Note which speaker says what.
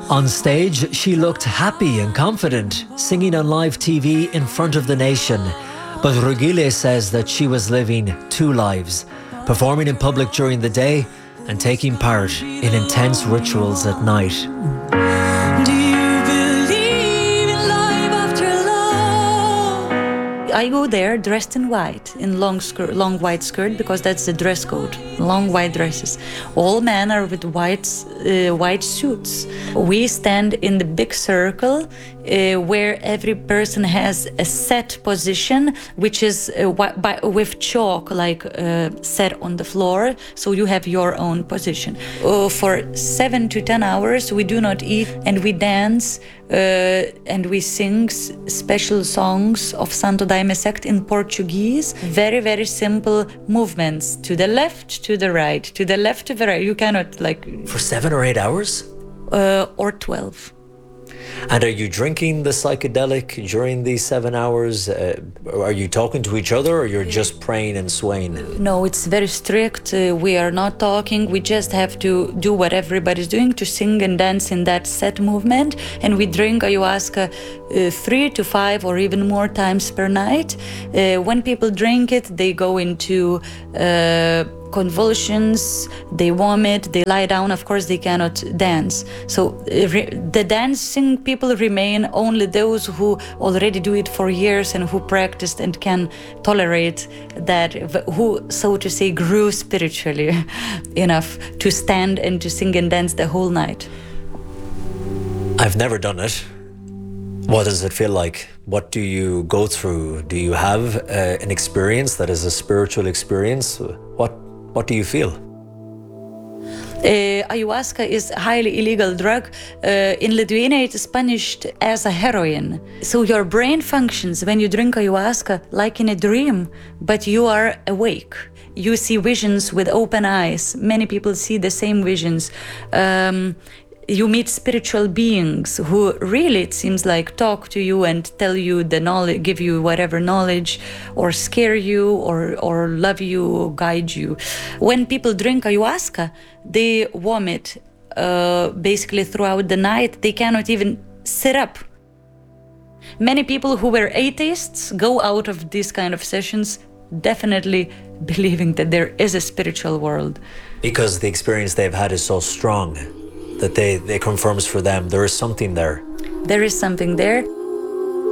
Speaker 1: On stage, she looked happy and confident, singing on live TV in front of the nation. But Rugile says that she was living two lives, performing in public during the day and taking part in intense rituals at night.
Speaker 2: I go there dressed in white, in long white skirt, because that's the dress code, long white dresses. All men are with white suits. We stand in the big circle where every person has a set position, which is with chalk set on the floor, so you have your own position. For 7 to 10 hours we do not eat, and we dance and we sing special songs of Santo Daime sect in Portuguese. Very, very simple movements, to the left, to the right, to the left, to the right. You cannot
Speaker 1: For 7 or 8 hours?
Speaker 2: Or 12.
Speaker 1: And are you drinking the psychedelic during these 7 hours? Are you talking to each other, or you're just praying and swaying?
Speaker 2: No, it's very strict. We are not talking. We just have to do what everybody's doing, to sing and dance in that set movement. And we drink ayahuasca 3 to 5 or even more times per night. When people drink it, they go into convulsions, they vomit, they lie down. Of course, they cannot dance. So the dancing people remain only those who already do it for years and who practiced and can tolerate that, who, so to say, grew spiritually enough to stand and to sing and dance the whole night.
Speaker 1: I've never done it. What does it feel like? What do you go through? Do you have an experience that is a spiritual experience? What do you feel?
Speaker 2: Ayahuasca is a highly illegal drug. In Lithuania, it is punished as a heroin. So your brain functions when you drink ayahuasca like in a dream, but you are awake. You see visions with open eyes. Many people see the same visions. You meet spiritual beings who really, it seems like, talk to you and tell you the knowledge, give you whatever knowledge, or scare you, or love you, guide you. When people drink ayahuasca, they vomit basically throughout the night. They cannot even sit up. Many people who were atheists go out of these kind of sessions definitely believing that there is a spiritual world.
Speaker 1: Because the experience they've had is so strong that they confirms for them there is something there.
Speaker 2: There is something there.